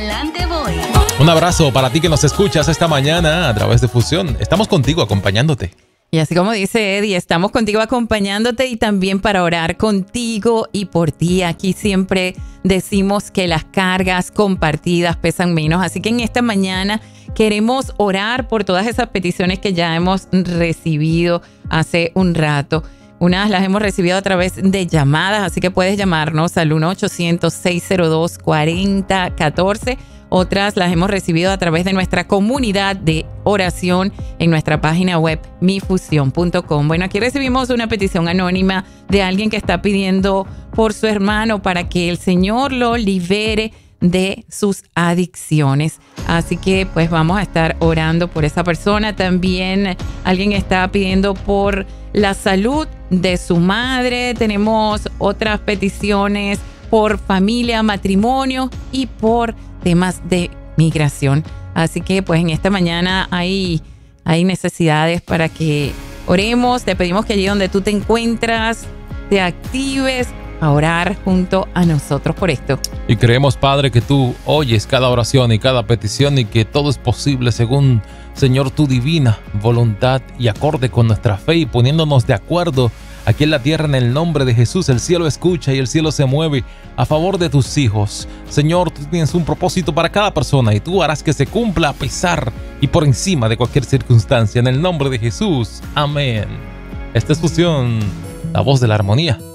adelante voy. Un abrazo para ti que nos escuchas esta mañana a través de Fusión. Estamos contigo acompañándote. Y así como dice Eddie, estamos contigo acompañándote y también para orar contigo y por ti. Aquí siempre decimos que las cargas compartidas pesan menos. Así que en esta mañana queremos orar por todas esas peticiones que ya hemos recibido hace un rato. Unas las hemos recibido a través de llamadas, así que puedes llamarnos al 1-800-602-4014. Otras las hemos recibido a través de nuestra comunidad de oración en nuestra página web mifusión.com. Bueno, aquí recibimos una petición anónima de alguien que está pidiendo por su hermano para que el Señor lo libere de sus adicciones. Así que pues vamos a estar orando por esa persona. También alguien está pidiendo por la salud de su madre. Tenemos otras peticiones por familia, matrimonio y por temas de migración. Así que pues en esta mañana hay necesidades para que oremos. Te pedimos que allí donde tú te encuentras te actives a orar junto a nosotros por esto. Y creemos, Padre, que tú oyes cada oración y cada petición y que todo es posible según, Señor, tu divina voluntad y acorde con nuestra fe y poniéndonos de acuerdo aquí en la tierra en el nombre de Jesús. El cielo escucha y el cielo se mueve a favor de tus hijos. Señor, tú tienes un propósito para cada persona y tú harás que se cumpla a pesar y por encima de cualquier circunstancia. En el nombre de Jesús. Amén. Esta es Fusión, la voz de la armonía.